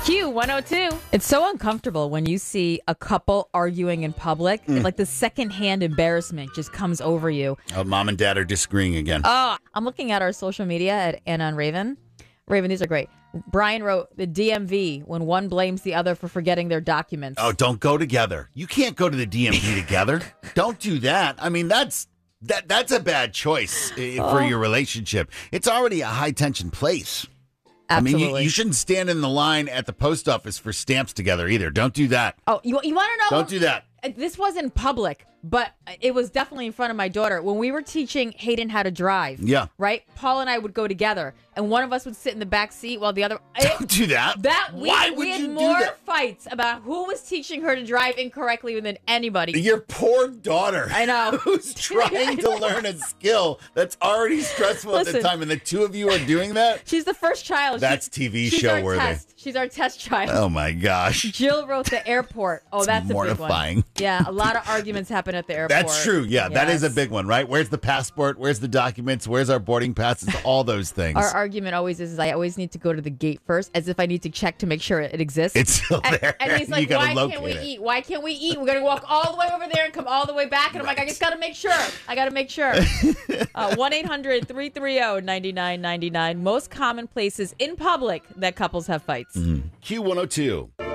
Q102. It's so uncomfortable when you see a couple arguing in public. Like the secondhand embarrassment just comes over you. Oh, mom and dad are disagreeing again. Oh, I'm looking at our social media at Anna and Raven. Raven, these are great. Brian wrote the DMV when one blames the other for forgetting their documents. Oh, don't go together. You can't go to the DMV together. Don't do that. I mean, that's a bad choice for your relationship. It's already a high-tension place. Absolutely. I mean, you shouldn't stand in the line at the post office for stamps together either. Don't do that. Oh, you want to know? Don't do that. This wasn't public, but it was definitely in front of my daughter. When we were teaching Hayden how to drive, right? Paul and I would go together, and one of us would sit in the back seat while the other... Don't do that. Why would we had you do more that? fights about who was teaching her to drive incorrectly than anybody. Your poor daughter. I know. Who's trying to learn a skill that's already stressful at the time, and the two of you are doing that? She's the first child. That's TV show worthy. She's our test child. Oh, my gosh. Jill wrote the airport. Oh, that's a big one. Mortifying. Yeah, a lot of arguments happen at the airport. That's true. Yeah, that is a big one, right? Where's the passport? Where's the documents? Where's our boarding passes? All those things. Our argument always is I always need to go to the gate first, as if I need to check to make sure it exists. It's still there. And he's like, why can't we eat? Why can't we eat? We're going to walk all the way over there and come all the way back. And I'm like, I just got to make sure. I got to make sure. 1-800-330-9999. Most common places in public that couples have fights. Q102.